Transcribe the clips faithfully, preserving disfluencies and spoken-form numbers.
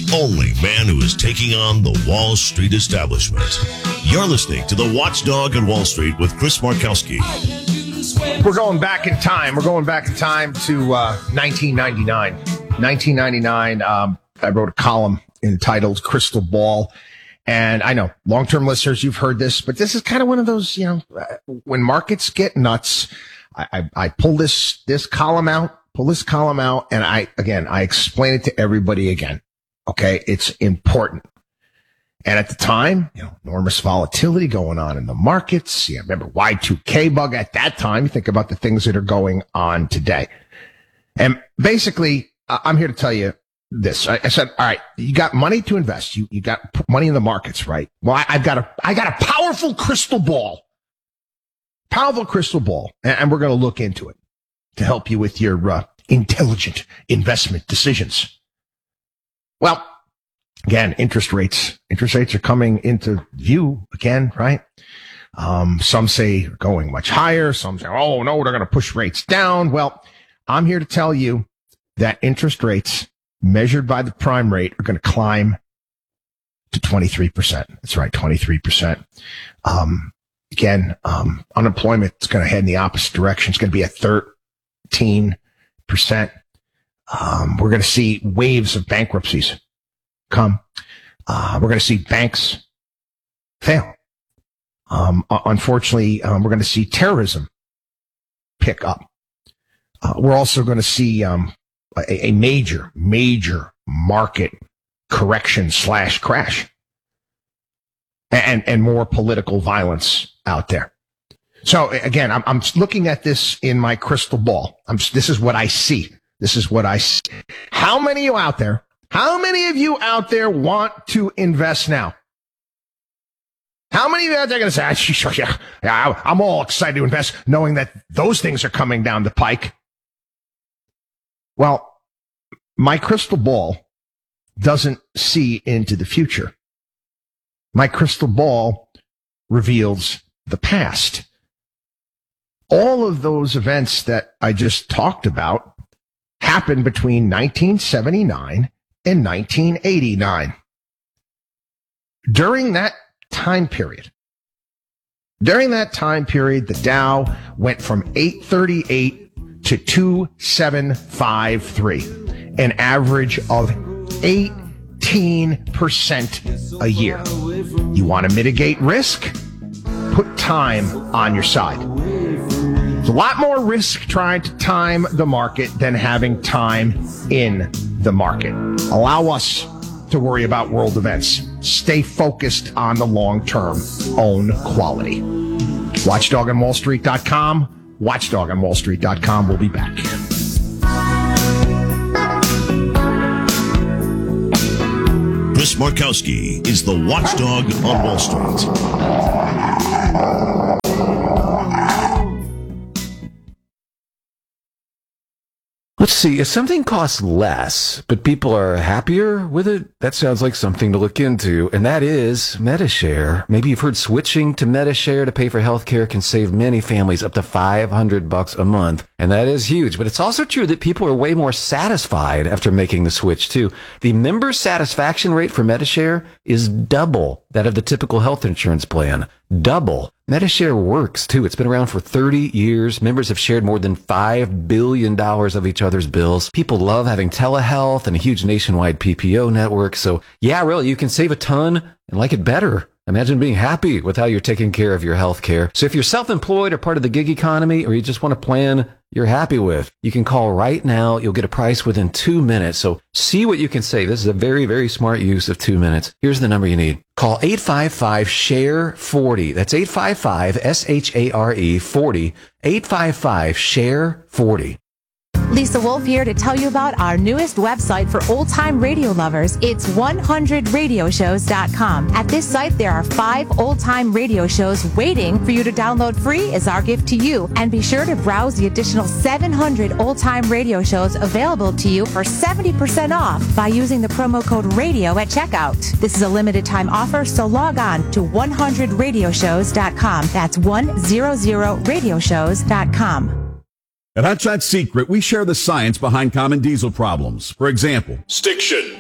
the only man who is taking on the Wall Street establishment. You're listening to The Watchdog on Wall Street with Chris Markowski. We're going back in time. We're going back in time to uh, nineteen ninety-nine. nineteen ninety-nine, um, I wrote a column entitled Crystal Ball. And I know long-term listeners, you've heard this, but this is kind of one of those, you know, uh, when markets get nuts, I, I, I pull this, this column out, pull this column out. And I, again, I explain it to everybody again. Okay. It's important. And at the time, you know, enormous volatility going on in the markets. Yeah. Remember Y two K bug at that time. You think about the things that are going on today. And basically, I'm here to tell you this. I, I said, all right, you got money to invest. You, you got money in the markets, right? Well, I, I've got a, I got a powerful crystal ball, powerful crystal ball. And, and we're going to look into it to help you with your uh, intelligent investment decisions. Well, again, interest rates, interest rates are coming into view again, right? Um, some say going much higher. Some say, oh no, they're going to push rates down. Well, I'm here to tell you that interest rates measured by the prime rate are going to climb to twenty-three percent. That's right, twenty-three percent. Um, again, um, unemployment is going to head in the opposite direction. It's going to be at thirteen percent. Um, we're going to see waves of bankruptcies come. Uh, we're going to see banks fail. Um, unfortunately, um, we're going to see terrorism pick up. Uh, we're also going to see, um, a, a major, major market correction slash crash and, and more political violence out there. So again, I'm, I'm looking at this in my crystal ball. I'm, this is what I see. This is what I see. How many of you out there, how many of you out there want to invest now? How many of you out there are going to say, ah, yeah, yeah, I'm all excited to invest knowing that those things are coming down the pike? Well, my crystal ball doesn't see into the future. My crystal ball reveals the past. All of those events that I just talked about happened between nineteen seventy-nine and nineteen eighty-nine. During that time period, during that time period, the Dow went from eight thirty-eight to two seven five three, an average of eighteen percent a year. You want to mitigate risk? Put time on your side. There's a lot more risk trying to time the market than having time in the market. Allow us to worry about world events. Stay focused on the long term. Own quality. watchdog on wall street dot com. watchdog on wall street dot com. We'll be back. Chris Markowski is the Watchdog on Wall Street. Let's see, if something costs less, but people are happier with it, that sounds like something to look into, and that is Medi-Share. Maybe you've heard switching to Medi-Share to pay for healthcare can save many families up to five hundred bucks a month, and that is huge. But it's also true that people are way more satisfied after making the switch, too. The member satisfaction rate for Medi-Share is double that of the typical health insurance plan. Double. Medi-Share works, too. It's been around for thirty years. Members have shared more than five billion dollars of each other's bills. People love having telehealth and a huge nationwide P P O network. So, yeah, really, you can save a ton and like it better. Imagine being happy with how you're taking care of your health care. So if you're self-employed or part of the gig economy, or you just want a plan you're happy with, you can call right now. You'll get a price within two minutes. So see what you can save. This is a very, very smart use of two minutes. Here's the number you need. Call eight five five, S H A R E, forty. That's eight five five, S H A R E, forty. eight five five, S H A R E, forty. Lisa Wolf here to tell you about our newest website for old-time radio lovers. It's one hundred radio shows dot com. At this site, there are five old-time radio shows waiting for you to download free as our gift to you. And be sure to browse the additional seven hundred old-time radio shows available to you for seventy percent off by using the promo code RADIO at checkout. This is a limited-time offer, so log on to one hundred radio shows dot com. That's one hundred radio shows dot com. At Hot Shot Secret, we share the science behind common diesel problems. For example, stiction,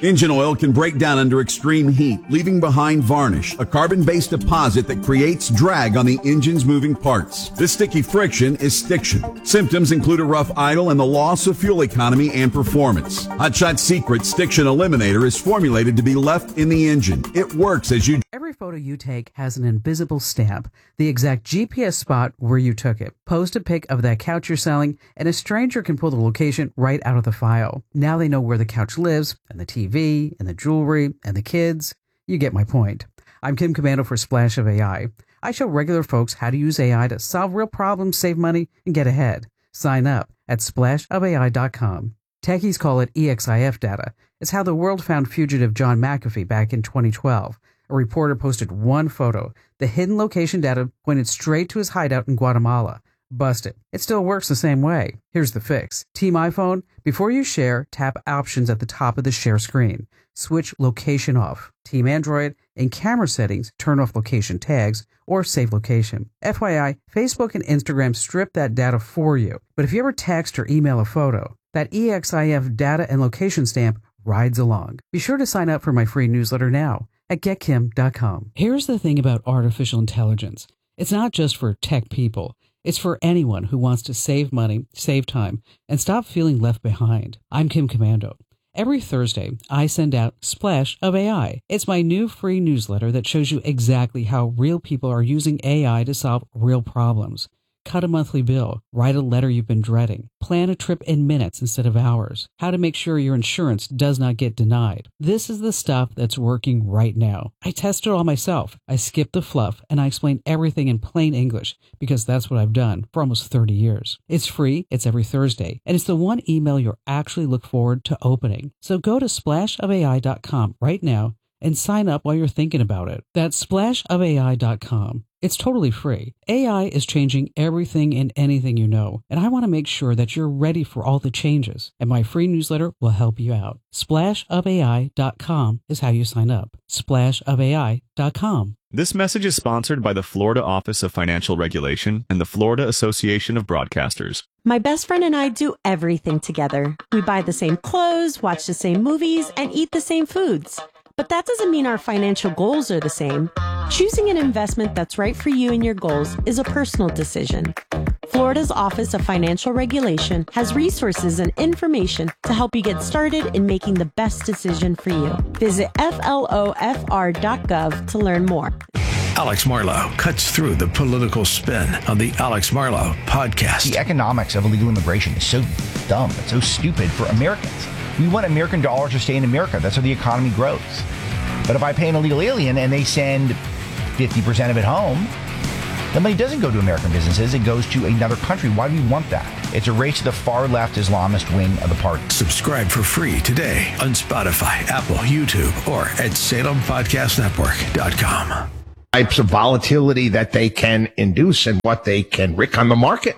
Engine oil can break down under extreme heat, leaving behind varnish, a carbon-based deposit that creates drag on the engine's moving parts. This sticky friction is stiction. Symptoms include a rough idle and the loss of fuel economy and performance. Hot Shot's secret Stiction Eliminator is formulated to be left in the engine. It works as you... Every photo you take has an invisible stamp, the exact G P S spot where you took it. Post a pic of that couch you're selling, and a stranger can pull the location right out of the file. Now they know where the couch lives, and the T V, and the jewelry, and the kids. You get my point. I'm Kim Commando for Splash of A I. I show regular folks how to use A I to solve real problems, save money, and get ahead. Sign up at splash of A I dot com. Techies call it E X I F data. It's how the world found fugitive John McAfee back in twenty twelve. A reporter posted one photo. The hidden location data pointed straight to his hideout in Guatemala. Busted. It still works the same way. Here's the fix. Team iPhone, before you share, tap options at the top of the share screen. Switch location off. Team Android, in camera settings, turn off location tags or save location. F Y I, Facebook and Instagram strip that data for you. But if you ever text or email a photo, that E X I F data and location stamp rides along. Be sure to sign up for my free newsletter now at get kim dot com. Here's the thing about artificial intelligence. It's not just for tech people. It's for anyone who wants to save money, save time, and stop feeling left behind. I'm Kim Commando. Every Thursday, I send out Splash of A I. It's my new free newsletter that shows you exactly how real people are using A I to solve real problems. Cut a monthly bill, write a letter you've been dreading, plan a trip in minutes instead of hours, how to make sure your insurance does not get denied. This is the stuff that's working right now. I tested it all myself. I skipped the fluff and I explain everything in plain English because that's what I've done for almost thirty years. It's free, it's every Thursday, and it's the one email you'll actually look forward to opening. So go to splash of A I dot com right now and sign up while you're thinking about it. That's splash of A I dot com. It's totally free. A I is changing everything and anything you know, and I want to make sure that you're ready for all the changes, and my free newsletter will help you out. splash of A I dot com is how you sign up. splash of A I dot com. This message is sponsored by the Florida Office of Financial Regulation and the Florida Association of Broadcasters. My best friend and I do everything together. We buy the same clothes, watch the same movies, and eat the same foods. But that doesn't mean our financial goals are the same. Choosing an investment that's right for you and your goals is a personal decision. Florida's Office of Financial Regulation has resources and information to help you get started in making the best decision for you. Visit F L O F R dot gov to learn more. Alex Marlow cuts through the political spin on the Alex Marlow podcast. The economics of illegal immigration is so dumb. It's so stupid for Americans. We want American dollars to stay in America. That's how the economy grows. But if I pay an illegal alien and they send fifty percent of it home, the money doesn't go to American businesses. It goes to another country. Why do we want that? It's a race to the far left Islamist wing of the party. Subscribe for free today on Spotify, Apple, YouTube, or at Salem Podcast Network dot com. Types of volatility that they can induce and what they can wreak on the market,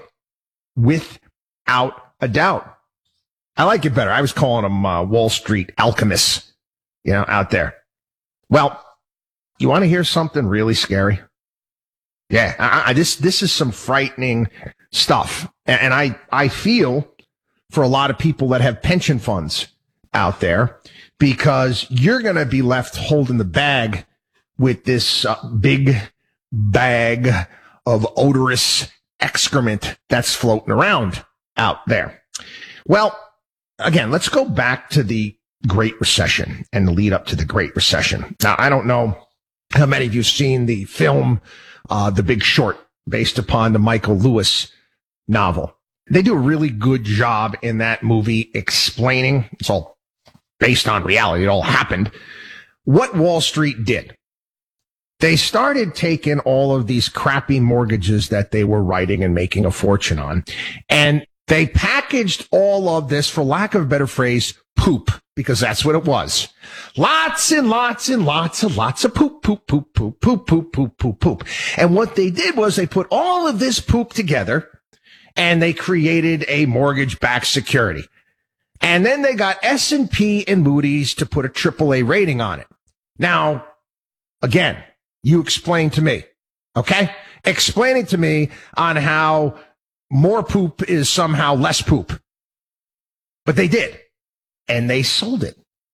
without a doubt. I like it better. I was calling them uh, Wall Street alchemists, you know, out there. Well, you want to hear something really scary? Yeah, I, I, this this is some frightening stuff, and, and I I feel for a lot of people that have pension funds out there, because you're going to be left holding the bag with this uh, big bag of odorous excrement that's floating around out there. Well, again, let's go back to the Great Recession and the lead up to the Great Recession. Now, I don't know how many of you have seen the film, uh, The Big Short, based upon the Michael Lewis novel. They do a really good job in that movie explaining, it's all based on reality, it all happened, what Wall Street did. They started taking all of these crappy mortgages that they were writing and making a fortune on, and they packaged all of this, for lack of a better phrase, poop, because that's what it was. Lots and lots and lots and lots of poop, poop, poop, poop, poop, poop, poop, poop, poop. And what they did was they put all of this poop together and they created a mortgage-backed security. And then they got S and P and Moody's to put a triple A rating on it. Now, again, you explain to me, okay? Explain it to me on how more poop is somehow less poop. But they did. And they sold it.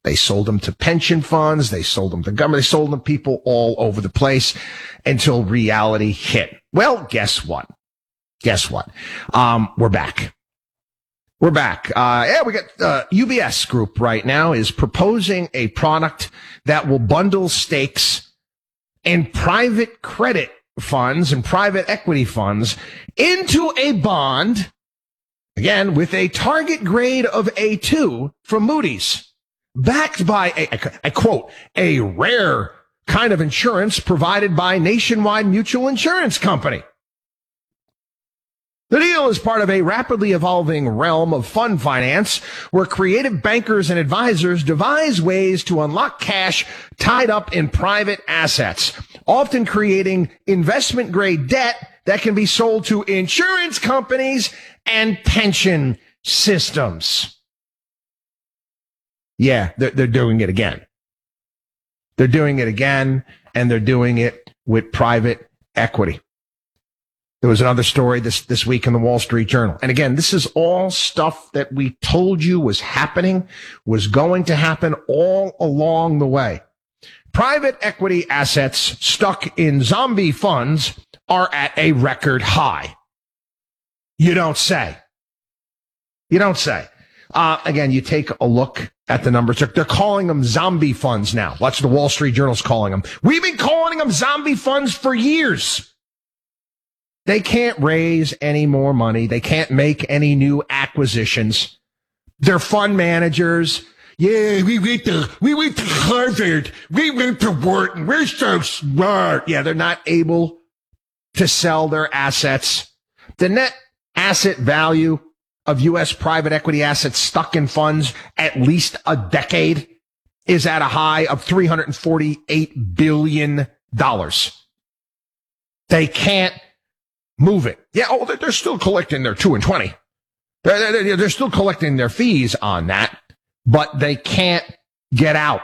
They sold them to pension funds. They sold them to government. They sold them to people all over the place until reality hit. Well, guess what? Guess what? Um, we're back. We're back. Uh, yeah, we got, uh, U B S Group right now is proposing a product that will bundle stakes in private credit funds and private equity funds into a bond, again, with a target grade of A two from Moody's, backed by a, I quote, a rare kind of insurance provided by Nationwide Mutual Insurance Company. The deal is part of a rapidly evolving realm of fund finance where creative bankers and advisors devise ways to unlock cash tied up in private assets, often creating investment-grade debt that can be sold to insurance companies and pension systems. Yeah, they're, they're doing it again. They're doing it again, and they're doing it with private equity. There was another story this, this week in the Wall Street Journal. And again, this is all stuff that we told you was happening, was going to happen all along the way. Private equity assets stuck in zombie funds are at a record high. You don't say. You don't say. Uh, again, you take a look at the numbers. They're, they're calling them zombie funds now. That's what the Wall Street Journal's calling them. We've been calling them zombie funds for years. They can't raise any more money. They can't make any new acquisitions. They're fund managers. Yeah, we went to, we went to Harvard. We went to Wharton. We're so smart. Yeah, they're not able to sell their assets. The net asset value of U S private equity assets stuck in funds at least a decade is at a high of three hundred forty-eight billion dollars. They can't move it. Yeah, oh, they're still collecting their two and twenty. They're, they're, they're still collecting their fees on that, but they can't get out.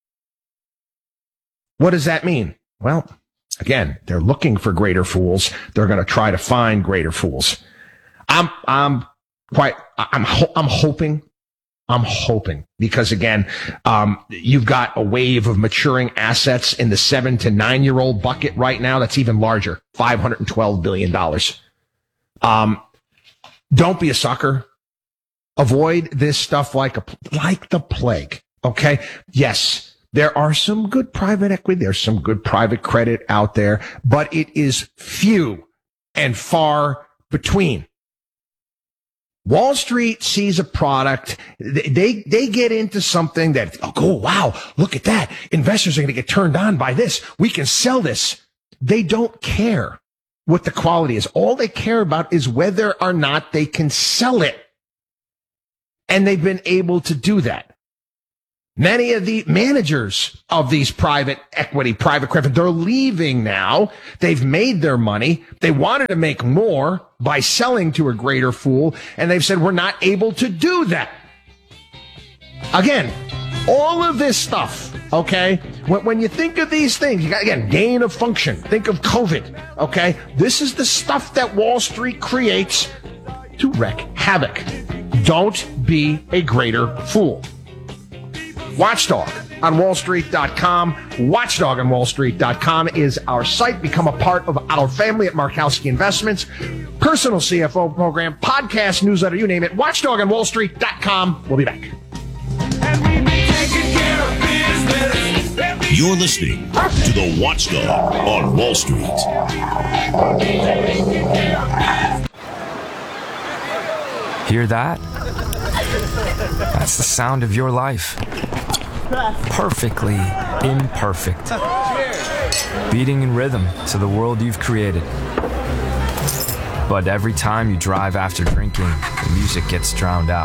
What does that mean? Well, again, they're looking for greater fools. They're going to try to find greater fools. I'm, I'm quite, I'm, I'm hoping, I'm hoping because again, um, you've got a wave of maturing assets in the seven to nine year old bucket right now. That's even larger, five hundred twelve billion dollars. Um, don't be a sucker. Avoid this stuff like a, like the plague. Okay. Yes, there are some good private equity. There's some good private credit out there, but it is few and far between. Wall Street sees a product. They, they get into something that, oh, wow, look at that. Investors are going to get turned on by this. We can sell this. They don't care what the quality is. All they care about is whether or not they can sell it. And they've been able to do that. Many of the managers of these private equity, private credit, they're leaving now. They've made their money. They wanted to make more by selling to a greater fool, and they've said, we're not able to do that. Again, all of this stuff, okay? When, when you think of these things, you got, again, gain of function. Think of COVID, okay? This is the stuff that Wall Street creates to wreak havoc. Don't be a greater fool. Watchdog on wall street dot com. Watchdog on wall street dot com is our site. Become a part of our family at Markowski Investments. Personal C F O program, podcast, newsletter, you name it. Watchdog on wall street dot com. We'll be back. You're listening to the Watchdog on Wall Street. Hear that? That's the sound of your life. Perfectly imperfect. Beating in rhythm to the world you've created. But every time you drive after drinking, the music gets drowned out.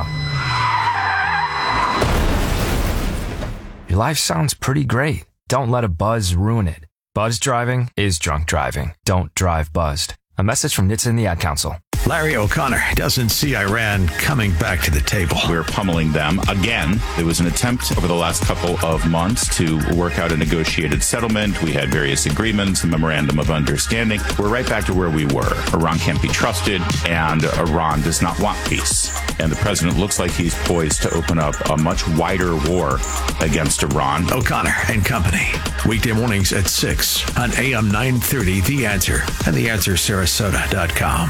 Your life sounds pretty great. Don't let a buzz ruin it. Buzz driving is drunk driving. Don't drive buzzed. A message from N H T S A and the Ad Council. Larry O'Connor doesn't see Iran coming back to the table. We're pummeling them again. There was an attempt over the last couple of months to work out a negotiated settlement. We had various agreements, a memorandum of understanding. We're right back to where we were. Iran can't be trusted, and Iran does not want peace. And the president looks like he's poised to open up a much wider war against Iran. O'Connor and Company. Weekday mornings at six on A M nine thirty, The Answer, and the answer sarasota dot com.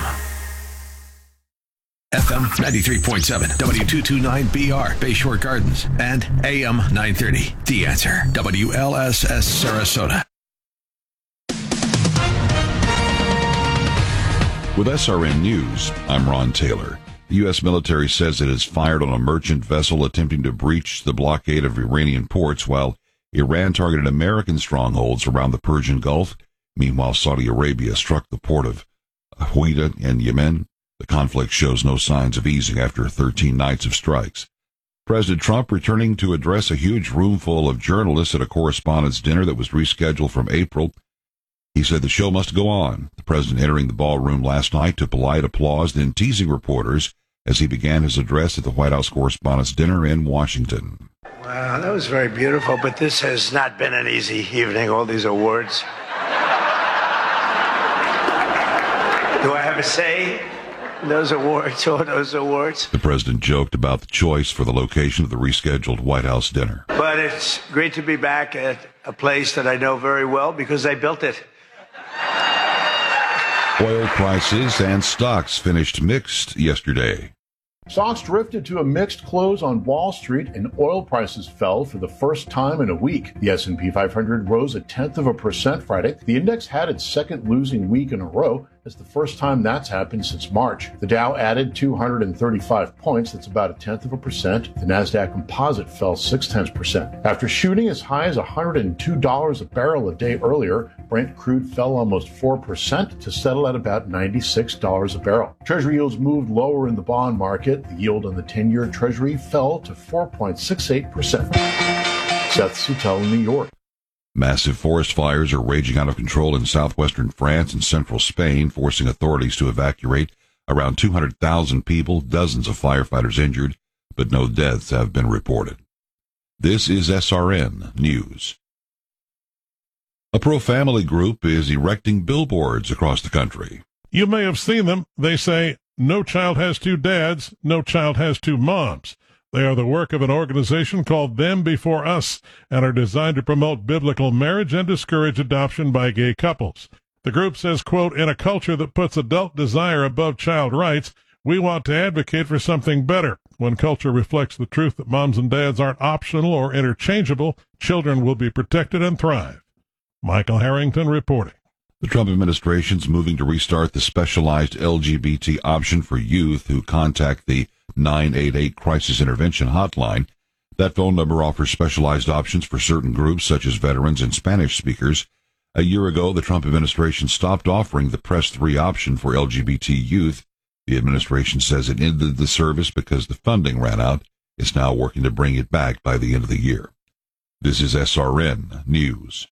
F M ninety-three point seven, W two twenty-nine B R, Bayshore Gardens, and A M nine thirty, The Answer, W L S S Sarasota. With S R N News, I'm Ron Taylor. The U S military says it has fired on a merchant vessel attempting to breach the blockade of Iranian ports, while Iran targeted American strongholds around the Persian Gulf. Meanwhile, Saudi Arabia struck the port of Hodeida in Yemen. The conflict shows no signs of easing after thirteen nights of strikes. President Trump returning to address a huge room full of journalists at a correspondents' dinner that was rescheduled from April. He said the show must go on. The president entering the ballroom last night to polite applause, then teasing reporters as he began his address at the White House Correspondents' Dinner in Washington. Wow, that was very beautiful, but this has not been an easy evening, all these awards. Do I have a say? Those awards, all those awards. The president joked about the choice for the location of the rescheduled White House dinner. But it's great to be back at a place that I know very well because I built it. Oil prices and stocks finished mixed yesterday. Stocks drifted to a mixed close on Wall Street, and oil prices fell for the first time in a week. The S and P five hundred rose a tenth of a percent Friday. The index had its second losing week in a row. It's the first time that's happened since March. The Dow added two hundred thirty-five points. That's about a tenth of a percent. The NASDAQ composite fell six tenths percent. After shooting as high as one hundred two dollars a barrel a day earlier, Brent crude fell almost four percent to settle at about ninety-six dollars a barrel. Treasury yields moved lower in the bond market. The yield on the ten-year Treasury fell to four point six eight percent. Seth Suttel in New York. Massive forest fires are raging out of control in southwestern France and central Spain, forcing authorities to evacuate around two hundred thousand people, dozens of firefighters injured, but no deaths have been reported. This is S R N News. A pro-family group is erecting billboards across the country. You may have seen them. They say, "No child has two dads, no child has two moms." They are the work of an organization called Them Before Us and are designed to promote biblical marriage and discourage adoption by gay couples. The group says, quote, "In a culture that puts adult desire above child rights, we want to advocate for something better. When culture reflects the truth that moms and dads aren't optional or interchangeable, children will be protected and thrive." Michael Harrington reporting. The Trump administration's moving to restart the specialized L G B T option for youth who contact the nine eight eight Crisis Intervention Hotline. That phone number offers specialized options for certain groups, such as veterans and Spanish speakers. A year ago, the Trump administration stopped offering the Press three option for L G B T youth. The administration says it ended the service because the funding ran out. It's now working to bring it back by the end of the year. This is S R N News.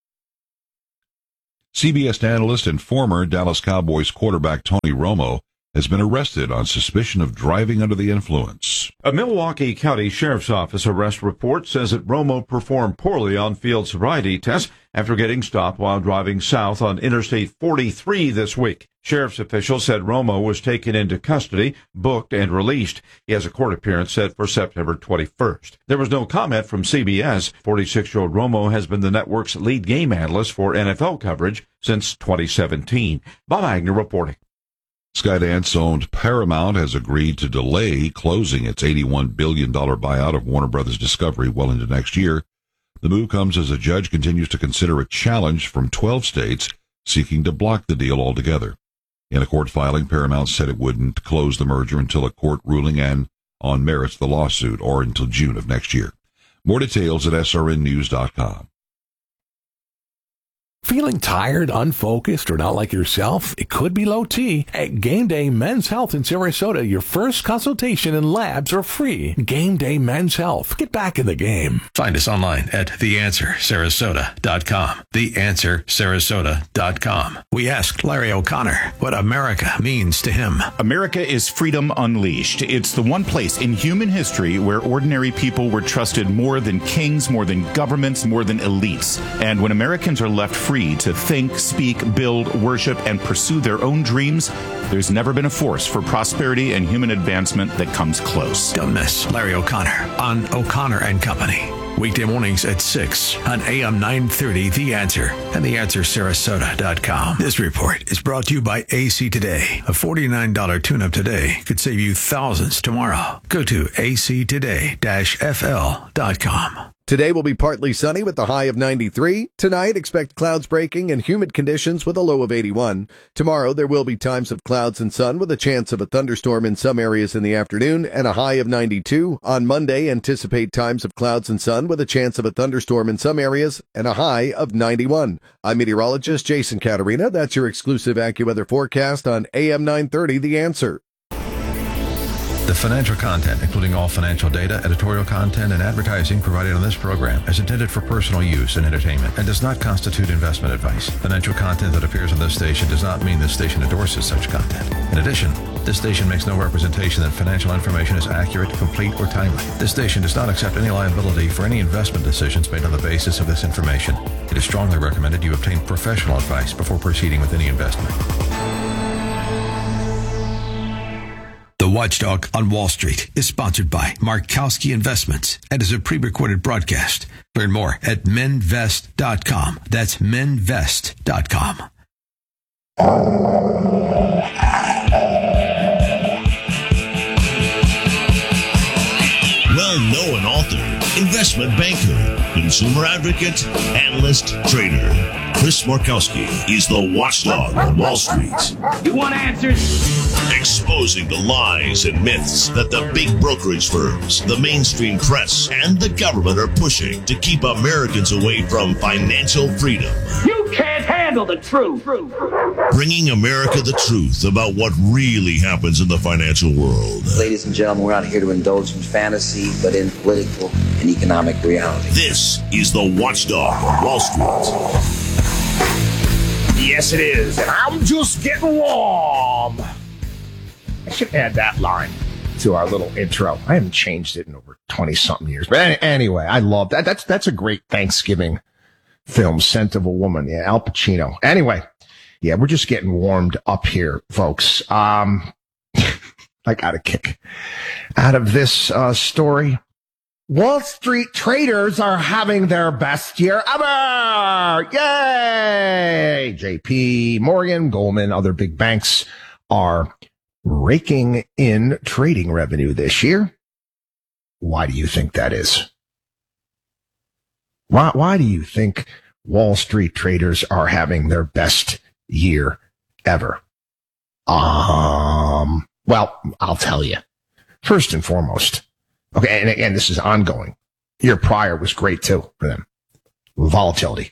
C B S analyst and former Dallas Cowboys quarterback Tony Romo has been arrested on suspicion of driving under the influence. A Milwaukee County Sheriff's Office arrest report says that Romo performed poorly on field sobriety tests after getting stopped while driving south on Interstate forty-three this week. Sheriff's officials said Romo was taken into custody, booked, and released. He has a court appearance set for September twenty-first. There was no comment from C B S. forty-six-year-old Romo has been the network's lead game analyst for N F L coverage since twenty seventeen. Bob Agner reporting. Skydance-owned Paramount has agreed to delay closing its eighty-one billion dollars buyout of Warner Brothers Discovery well into next year. The move comes as a judge continues to consider a challenge from twelve states seeking to block the deal altogether. In a court filing, Paramount said it wouldn't close the merger until a court ruling and on merits of the lawsuit, or until June of next year. More details at S R N news dot com. Feeling tired, unfocused, or not like yourself? It could be low T. At Game Day Men's Health in Sarasota, your first consultation and labs are free. Game Day Men's Health. Get back in the game. Find us online at the answer sarasota dot com. the answer sarasota dot com. We asked Larry O'Connor what America means to him. America is freedom unleashed. It's the one place in human history where ordinary people were trusted more than kings, more than governments, more than elites. And when Americans are left free to think, speak, build, worship, and pursue their own dreams, there's never been a force for prosperity and human advancement that comes close. Don't miss Larry O'Connor on O'Connor and Company. Weekday mornings at six on A M nine thirty, The Answer, and the answer sarasota dot com. This report is brought to you by A C Today. A forty-nine dollars tune-up today could save you thousands tomorrow. Go to A C today dash F L dot com. Today will be partly sunny with a high of ninety-three. Tonight, expect clouds breaking and humid conditions with a low of eighty-one. Tomorrow, there will be times of clouds and sun with a chance of a thunderstorm in some areas in the afternoon and a high of ninety-two. On Monday, anticipate times of clouds and sun with a chance of a thunderstorm in some areas and a high of ninety-one. I'm meteorologist Jason Caterina. That's your exclusive AccuWeather forecast on A M nine thirty, The Answer. The financial content, including all financial data, editorial content, and advertising provided on this program is intended for personal use and entertainment and does not constitute investment advice. Financial content that appears on this station does not mean this station endorses such content. In addition, this station makes no representation that financial information is accurate, complete, or timely. This station does not accept any liability for any investment decisions made on the basis of this information. It is strongly recommended you obtain professional advice before proceeding with any investment. The Watchdog on Wall Street is sponsored by Markowski Investments and is a pre-recorded broadcast. Learn more at menvest dot com. That's menvest dot com. Well-known author, investment banker, consumer advocate, analyst, trader. Chris Markowski is the watchdog on Wall Street. You want answers? Exposing the lies and myths that the big brokerage firms, the mainstream press, and the government are pushing to keep Americans away from financial freedom. You can't handle the truth. Bringing America the truth about what really happens in the financial world. Ladies and gentlemen, we're not here to indulge in fantasy, but in political and economic reality. This is the Watchdog on Wall Street. Yes, it is. And I'm just getting warm. I should add that line to our little intro. I haven't changed it in over twenty-something years. But any, anyway, I love that. That's that's a great Thanksgiving film, Scent of a Woman. Yeah, Al Pacino. Anyway, yeah, we're just getting warmed up here, folks. Um, I got a kick out of this uh, story. Wall Street traders are having their best year ever. Yay! J P Morgan, Goldman, other big banks are raking in trading revenue this year. Why do you think that is? Why, why do you think Wall Street traders are having their best year ever? Um, well, I'll tell you. First and foremost, okay, and again, this is ongoing. Year prior was great too for them. Volatility.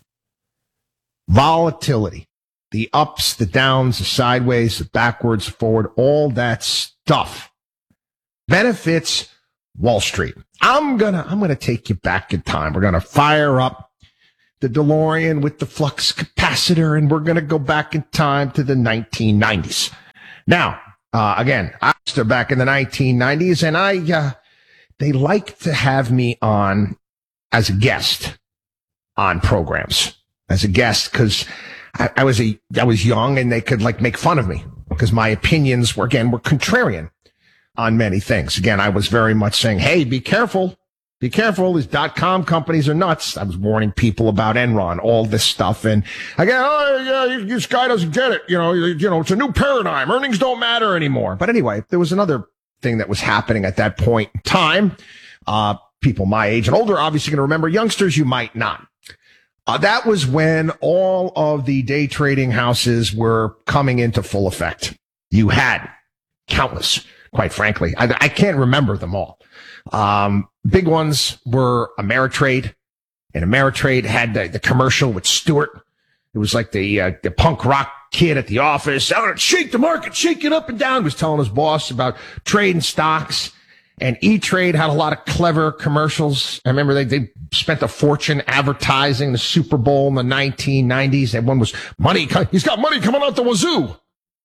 Volatility. The ups, the downs, the sideways, the backwards, the forward, all that stuff benefits Wall Street. I'm gonna, I'm gonna take you back in time. We're gonna fire up the DeLorean with the flux capacitor, and we're gonna go back in time to the nineteen nineties. Now, uh, again, I was back in the nineteen nineties, and I, uh, they like to have me on as a guest on programs, as a guest, because I, I was a, I was young, and they could like make fun of me because my opinions were, again, were contrarian on many things. Again, I was very much saying, hey, be careful, be careful. These dot-com companies are nuts. I was warning people about Enron, all this stuff. And I go, oh, yeah, this guy doesn't get it. You know, you know, it's a new paradigm. Earnings don't matter anymore. But anyway, there was another thing that was happening at that point in time. Uh, people my age and older obviously going to remember. Youngsters, you might not. Uh, that was when all of the day trading houses were coming into full effect. You had countless, quite frankly. I, I can't remember them all. Um, big ones were Ameritrade, and Ameritrade had the, the commercial with Stewart It was like the uh, the punk rock kid at the office. I'm gonna shake the market, shake it up and down. He was telling his boss about trading stocks. And E-Trade had a lot of clever commercials. I remember they, they spent a fortune advertising the Super Bowl in the nineteen nineties. And one was money. He's got money coming out the wazoo.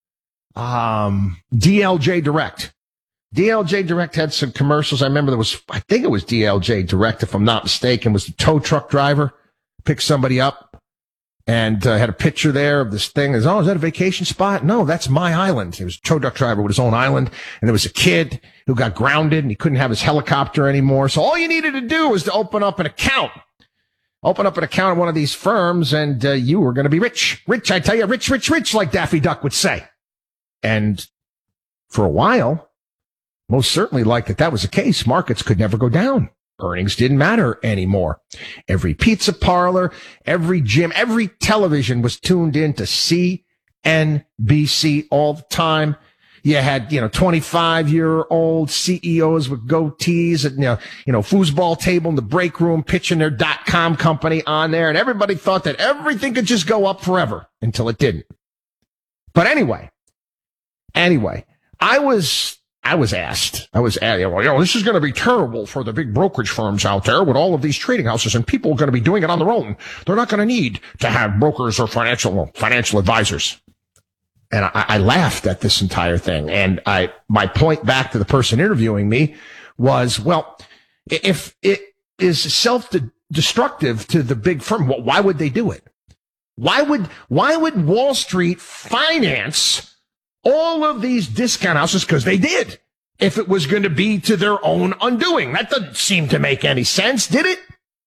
Um, D L J Direct. D L J Direct had some commercials. I remember there was, I think it was D L J Direct, if I'm not mistaken, was the tow truck driver, picked somebody up and uh, had a picture there of this thing. Is, oh, is that a vacation spot? No, that's my island. He was a tow truck driver with his own island. And there was a kid who got grounded and he couldn't have his helicopter anymore. So all you needed to do was to open up an account. Open up an account at one of these firms and uh, you were going to be rich. Rich, I tell you, rich, rich, rich, like Daffy Duck would say. And for a while, most certainly like that that was the case. Markets could never go down. Earnings didn't matter anymore. Every pizza parlor, every gym, every television was tuned in to C N B C all the time. You had, you know, twenty-five-year-old C E Os with goatees at, you know, you know, foosball table in the break room pitching their dot-com company on there. And everybody thought that everything could just go up forever until it didn't. But anyway, anyway, I was... I was asked, I was asked, well, you know, this is going to be terrible for the big brokerage firms out there with all of these trading houses and people are going to be doing it on their own. They're not going to need to have brokers or financial, financial advisors. And I, I laughed at this entire thing. And I, my point back to the person interviewing me was, well, if it is self-destructive to the big firm, well, why would they do it? Why would, why would Wall Street finance all of these discount houses? Because they did. If it was going to be to their own undoing. That doesn't seem to make any sense, did it?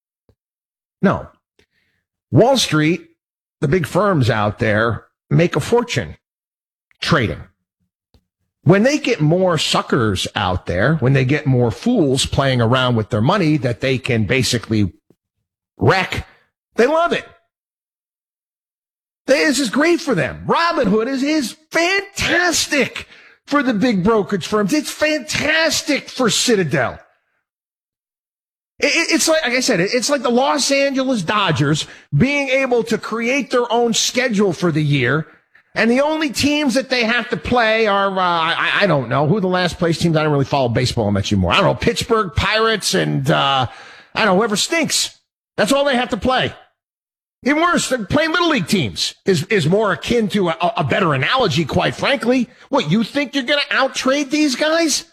No. Wall Street, the big firms out there, make a fortune trading. When they get more suckers out there, when they get more fools playing around with their money that they can basically wreck, they love it. This is great for them. Robinhood is, is fantastic for the big brokerage firms. It's fantastic for Citadel. It, it's like, like I said, it's like the Los Angeles Dodgers being able to create their own schedule for the year. And the only teams that they have to play are, uh, I, I don't know, who are the last place teams? I don't really follow baseball much anymore. I don't know, Pittsburgh Pirates and, uh, I don't know, whoever stinks. That's all they have to play. Even worse, they're playing Little League teams is, is more akin to a, a better analogy, quite frankly. What, you think you're going to out-trade these guys?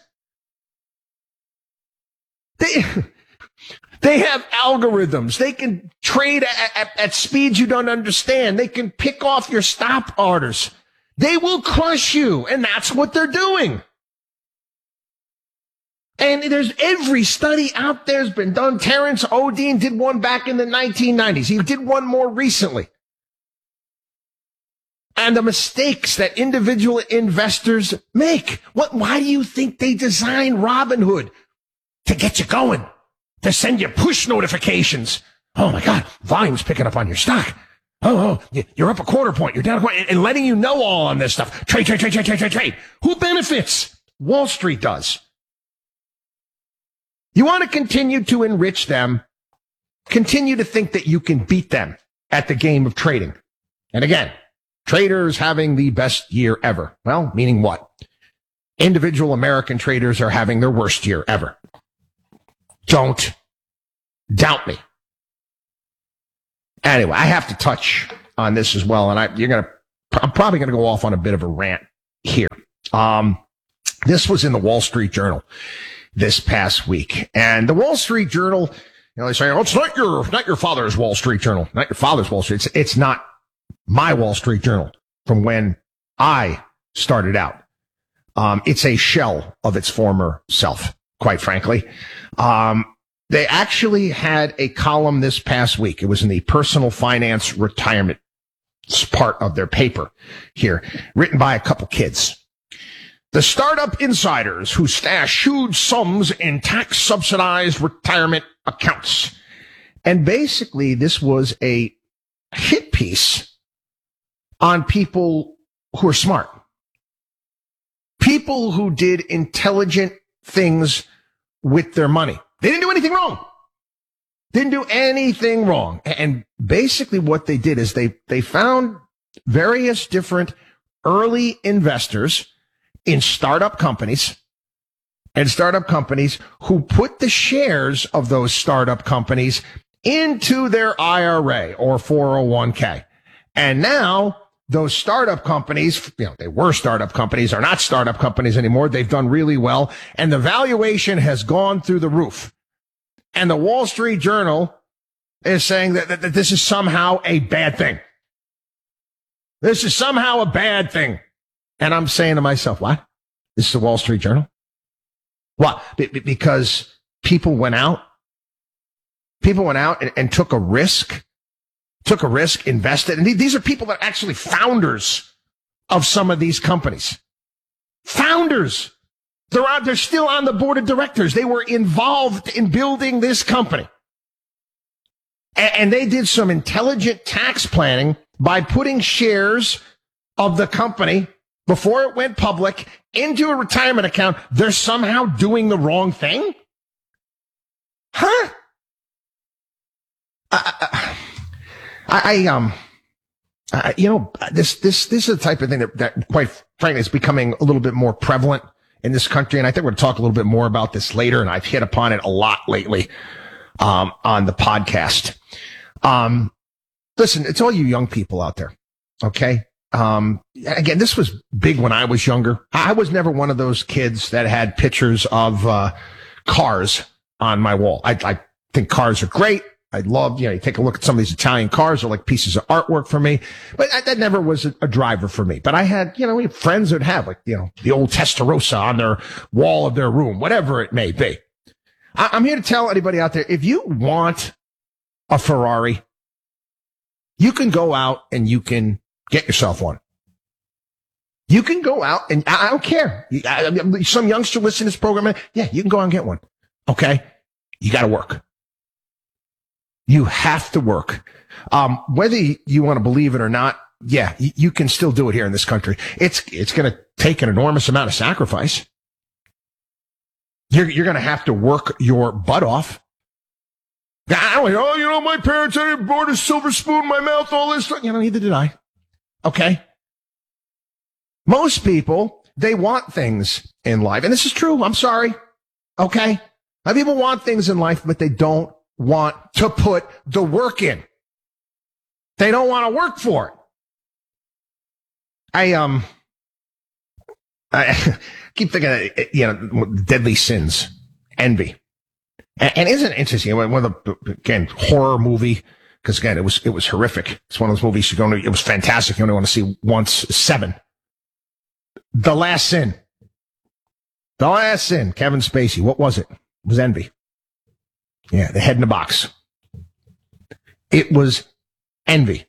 They, they have algorithms. They can trade at, at, at speeds you don't understand. They can pick off your stop orders. They will crush you, and that's what they're doing. And there's every study out there has been done. Terrence Odine did one back in the nineteen nineties. He did one more recently. And the mistakes that individual investors make. What, why do you think they designed Robinhood? To get you going. To send you push notifications. Oh my God, volume's picking up on your stock. Oh, oh, you're up a quarter point. You're down a quarter, and letting you know all on this stuff. Trade, trade, trade, trade, trade, trade, trade. Who benefits? Wall Street does. You want to continue to enrich them, continue to think that you can beat them at the game of trading. And again, traders having the best year ever. Well, meaning what? Individual American traders are having their worst year ever. Don't doubt me. Anyway, I have to touch on this as well, and I, you're gonna, I'm probably gonna go off on a bit of a rant here. Um, this was in the Wall Street Journal this past week. And the Wall Street Journal, you know, they say, oh, it's not your, not your father's Wall Street Journal, not your father's Wall Street. It's, it's not my Wall Street Journal from when I started out. Um, it's a shell of its former self, quite frankly. Um, they actually had a column this past week. It was in the personal finance retirement part of their paper here, written by a couple kids. The startup insiders who stash huge sums in tax-subsidized retirement accounts. And basically, this was a hit piece on people who are smart. People who did intelligent things with their money. They didn't do anything wrong. Didn't do anything wrong. And basically what they did is they, they found various different early investors in startup companies and startup companies who put the shares of those startup companies into their I R A or four oh one k. And now those startup companies, you know, they were startup companies, are not startup companies anymore. They've done really well. And the valuation has gone through the roof. And the Wall Street Journal is saying that, that, that this is somehow a bad thing. This is somehow a bad thing. And I'm saying to myself, what? This is the Wall Street Journal? What? Be- because people went out. People went out and, and took a risk, took a risk, invested. And these are people that are actually founders of some of these companies. Founders. They're out, they're still on the board of directors. They were involved in building this company. And, and they did some intelligent tax planning by putting shares of the company before it went public into a retirement account. They're somehow doing the wrong thing? Huh? I, I, I um, I, you know, this, this, this is the type of thing that, that quite frankly is becoming a little bit more prevalent in this country. And I think we're going to talk a little bit more about this later. And I've hit upon it a lot lately, um, on the podcast. Um, listen, it's all you young people out there. Okay. Um, again, this was big when I was younger. I was never one of those kids that had pictures of, uh, cars on my wall. I, I think cars are great. I love, you know, you take a look at some of these Italian cars, they're like pieces of artwork for me, but that never was a, a driver for me. But I had, you know, we had friends that would have like, you know, the old Testarossa on their wall of their room, whatever it may be. I, I'm here to tell anybody out there, if you want a Ferrari, you can go out and you can get yourself one. You can go out and I, I don't care. I, I, some youngster listening to this program, yeah, you can go out and get one. Okay. You got to work. You have to work. Um, whether you want to believe it or not, yeah, you, you can still do it here in this country. It's, it's going to take an enormous amount of sacrifice. You're, you're going to have to work your butt off. I don't, oh, you know, my parents, I didn't board a silver spoon in my mouth, all this stuff. You know, neither did I. Okay. Most people, they want things in life. And this is true. I'm sorry. Okay. Now, people want things in life, but they don't want to put the work in. They don't want to work for it. I, um, I keep thinking of, you know, deadly sins, envy. And, and isn't it interesting? One of the, again, horror movie, because again, it was, it was horrific. It's one of those movies you go to, it was fantastic. You only want to see once. Seven. The Last Sin. The Last Sin. Kevin Spacey. What was it? It was envy. Yeah, the head in the box. It was envy.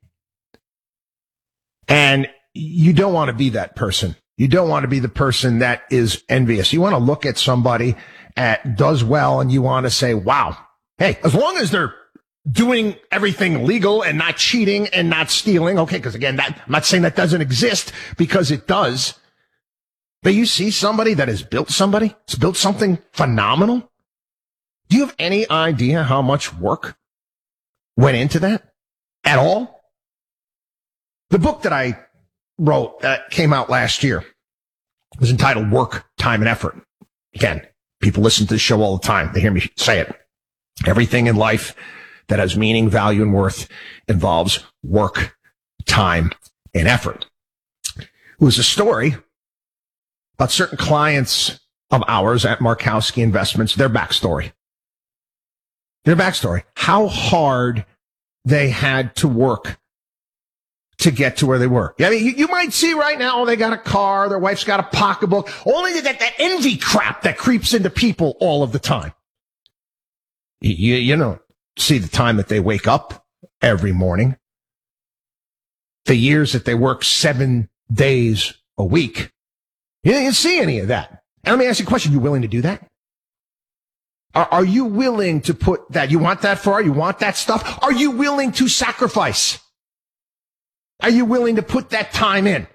And you don't want to be that person. You don't want to be the person that is envious. You want to look at somebody that does well and you want to say, wow, hey, as long as they're doing everything legal and not cheating and not stealing. Okay, because again, that, I'm not saying that doesn't exist, because it does. But you see somebody that has built somebody, has built something phenomenal. Do you have any idea how much work went into that at all? The book that I wrote that came out last year was entitled Work, Time, and Effort. Again, people listen to the show all the time. They hear me say it. Everything in life that has meaning, value, and worth involves work, time, and effort. It was a story about certain clients of ours at Markowski Investments, their backstory. Their backstory, how hard they had to work to get to where they were. I mean, you, you might see right now, oh, they got a car, their wife's got a pocketbook, only that, that envy crap that creeps into people all of the time. You, you know, see the time that they wake up every morning, the years that they work seven days a week. You didn't see any of that. And let me ask you a question. You willing to do that? Are, are you willing to put that? You want that far? You want that stuff? Are you willing to sacrifice? Are you willing to put that time in?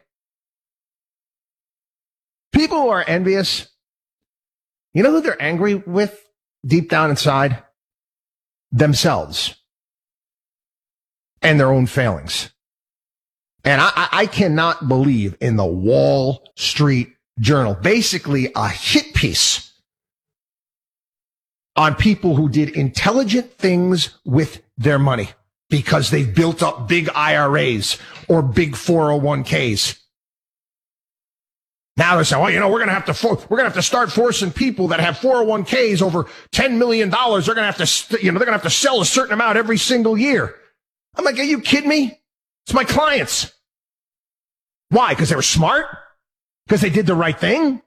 People who are envious, you know who they're angry with deep down inside? themselves and their own failings. And I, I cannot believe in the Wall Street Journal, basically a hit piece on people who did intelligent things with their money because they've built up big I R As or big four oh one k's. Now they're saying, well, you know, we're going to have to, for- we're going to have to start forcing people that have four oh one k's over ten million dollars. They're going to have to, you know, they're going to have to sell a certain amount every single year. I'm like, are you kidding me? It's my clients. Why? Because they were smart? Because they did the right thing?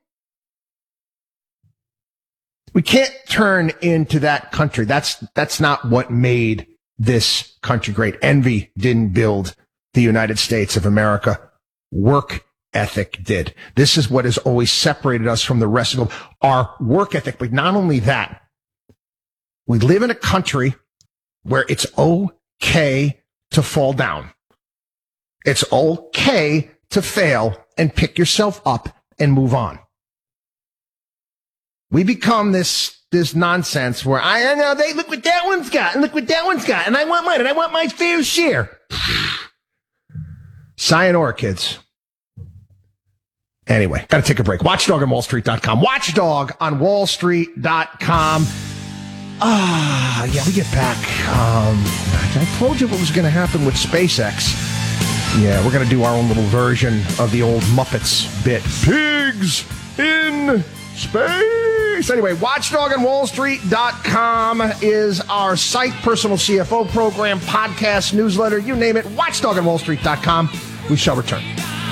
We can't turn into that country. That's, that's not what made this country great. Envy didn't build the United States of America. Work ethic did. This is what has always separated us from the rest of the world. Our work ethic. But not only that, we live in a country where it's okay to fall down. It's okay to fail and pick yourself up and move on. We become this, this nonsense where I, I know they look what that one's got and look what that one's got and I want mine and I want my fair share. Sayonara, kids. Anyway, gotta take a break. Watchdog on wall street dot com. Watchdog on wall street dot com. Ah, yeah, we get back. Um, I told you what was going to happen with SpaceX. Yeah, we're going to do our own little version of the old Muppets bit. Pigs in space. Anyway, watchdog on wall street dot com is our site, personal C F O program, podcast, newsletter, you name it. watchdog on wall street dot com. We shall return.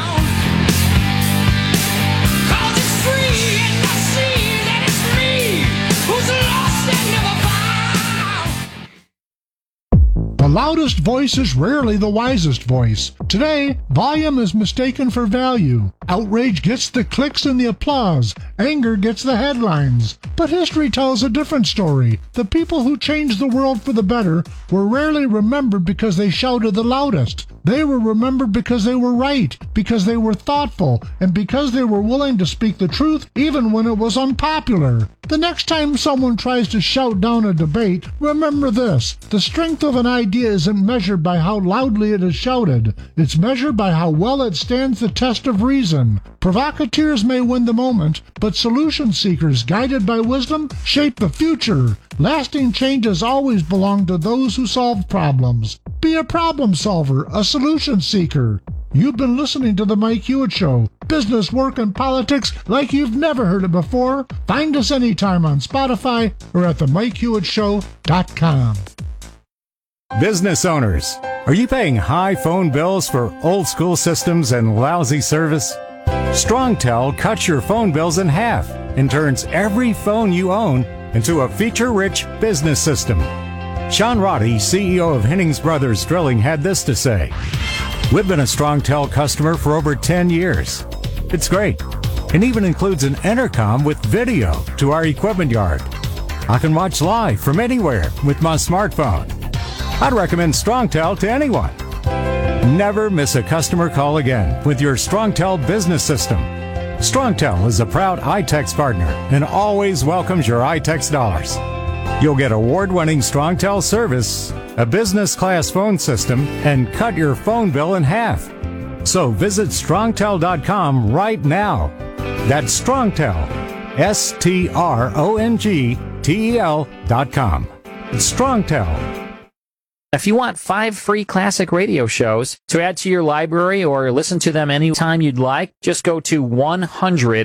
The loudest voice is rarely the wisest voice. Today, volume is mistaken for value. Outrage gets the clicks and the applause. Anger gets the headlines. But history tells a different story. The people who changed the world for the better were rarely remembered because they shouted the loudest. They were remembered because they were right, because they were thoughtful, and because they were willing to speak the truth even when it was unpopular. The next time someone tries to shout down a debate, remember this. The strength of an idea isn't measured by how loudly it is shouted. It's measured by how well it stands the test of reason. Provocateurs may win the moment, but solution seekers, guided by wisdom, shape the future. Lasting changes always belong to those who solve problems. Be a problem solver, a solution seeker. You've been listening to The Mike Hewitt Show. Business, work, and politics like you've never heard it before. Find us anytime on Spotify or at the mike hewitt show dot com. Business owners, are you paying high phone bills for old school systems and lousy service? StrongTel cuts your phone bills in half and turns every phone you own into a feature-rich business system. Sean Roddy, C E O of Hennings Brothers Drilling, had this to say. We've been a StrongTel customer for over ten years. It's great. It even includes an intercom with video to our equipment yard. I can watch live from anywhere with my smartphone. I'd recommend StrongTel to anyone. Never miss a customer call again with your StrongTel business system. StrongTel is a proud iTex partner and always welcomes your iTex dollars. You'll get award-winning StrongTel service, a business-class phone system, and cut your phone bill in half. So visit strongtel dot com right now. That's StrongTel, S T R O N G T E L dot com. StrongTel. If you want five free classic radio shows to add to your library or listen to them anytime you'd like, just go to one hundred